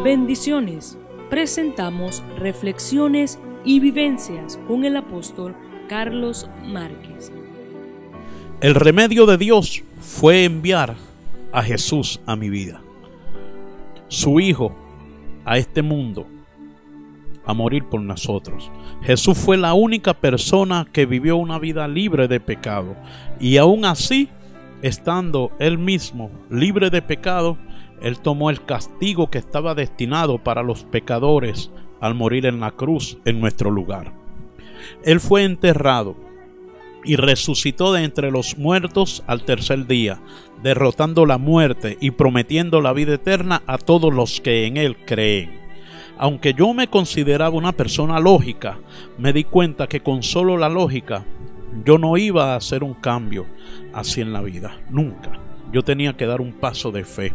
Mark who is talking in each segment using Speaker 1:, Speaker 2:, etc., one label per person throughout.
Speaker 1: Bendiciones. Presentamos reflexiones y vivencias con el apóstol Carlos Márquez.
Speaker 2: El remedio de Dios fue enviar a Jesús a mi vida, su Hijo, a este mundo, a morir por nosotros. Jesús fue la única persona que vivió una vida libre de pecado, y aún así, estando Él mismo libre de pecado, Él tomó el castigo que estaba destinado para los pecadores al morir en la cruz en nuestro lugar. Él fue enterrado y resucitó de entre los muertos al tercer día, derrotando la muerte y prometiendo la vida eterna a todos los que en Él creen. Aunque yo me consideraba una persona lógica, me di cuenta que con solo la lógica yo no iba a hacer un cambio así en la vida, nunca. Yo tenía que dar un paso de fe.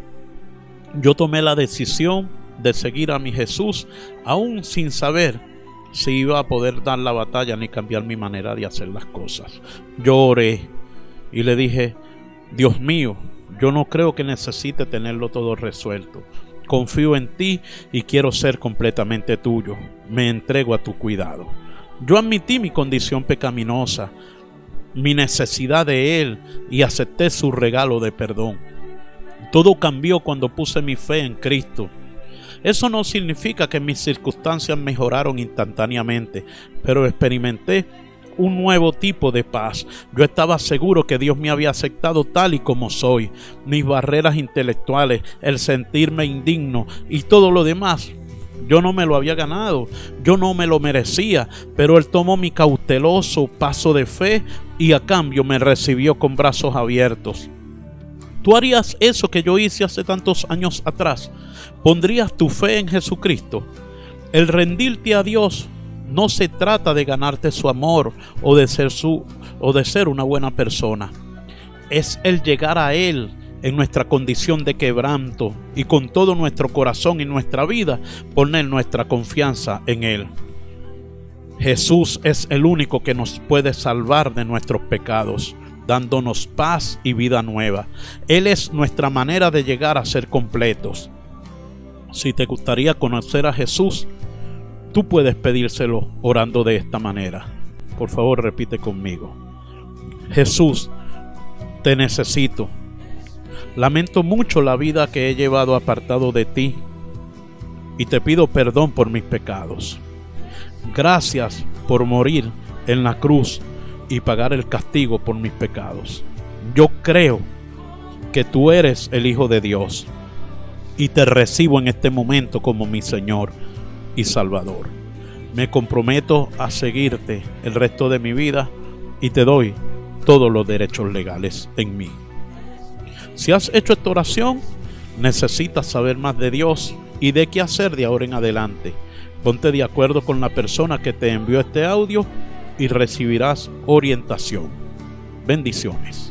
Speaker 2: Yo tomé la decisión de seguir a mi Jesús, aún sin saber si iba a poder dar la batalla ni cambiar mi manera de hacer las cosas. Yo oré y le dije: Dios mío, yo no creo que necesite tenerlo todo resuelto. Confío en ti y quiero ser completamente tuyo. Me entrego a tu cuidado. Yo admití mi condición pecaminosa, mi necesidad de Él, y acepté su regalo de perdón. Todo cambió cuando puse mi fe en Cristo. Eso no significa que mis circunstancias mejoraron instantáneamente, pero experimenté un nuevo tipo de paz. Yo estaba seguro que Dios me había aceptado tal y como soy. Mis barreras intelectuales, el sentirme indigno y todo lo demás, yo no me lo había ganado, yo no me lo merecía, pero Él tomó mi cauteloso paso de fe y a cambio me recibió con brazos abiertos. ¿Tú harías eso que yo hice hace tantos años atrás? ¿Pondrías tu fe en Jesucristo? El rendirte a Dios no se trata de ganarte su amor o de ser una buena persona. Es el llegar a Él en nuestra condición de quebranto y con todo nuestro corazón y nuestra vida poner nuestra confianza en Él. Jesús es el único que nos puede salvar de nuestros pecados, dándonos paz y vida nueva. Él es nuestra manera de llegar a ser completos. Si te gustaría conocer a Jesús, tú puedes pedírselo orando de esta manera. Por favor, repite conmigo: Jesús, te necesito. Lamento mucho la vida que he llevado apartado de ti y te pido perdón por mis pecados. Gracias por morir en la cruz y pagar el castigo por mis pecados. Yo creo que tú eres el Hijo de Dios y te recibo en este momento como mi Señor y Salvador. Me comprometo a seguirte el resto de mi vida y te doy todos los derechos legales en mí. Si has hecho esta oración, necesitas saber más de Dios y de qué hacer de ahora en adelante. Ponte de acuerdo con la persona que te envió este audio y recibirás orientación. Bendiciones.